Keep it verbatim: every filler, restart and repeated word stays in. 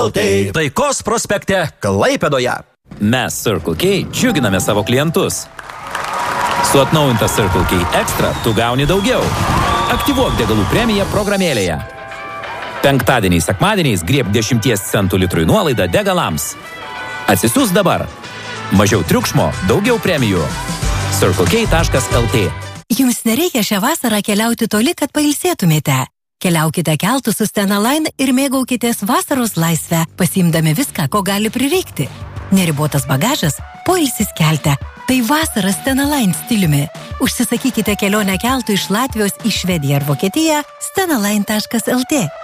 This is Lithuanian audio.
Taikos prospekte Klaipėdoje. Mes Circle K džiuginame savo klientus. Su atnaujinta Circle K Extra tu gauni daugiau. Aktyvuok degalų premiją programėlėje. Penktadieniais, sekmadieniais grieb dešimties centų litrui nuolaidą degalams. Atsisiųs dabar. Mažiau triukšmo, daugiau premijų. circle k taškas l t. Jums nereikia šią vasarą keliauti toli, kad pailsėtumėte. Keliaukite keltu su Stena Line ir mėgaukitės vasaros laisvę, pasiimdami viską, ko gali prireikti. Neribotas bagažas, poilsis kelte. Tai vasara Stena Line stiliumi. Užsisakykite kelionę keltu iš Latvijos į Švediją ar Vokietiją stena line taškas l t.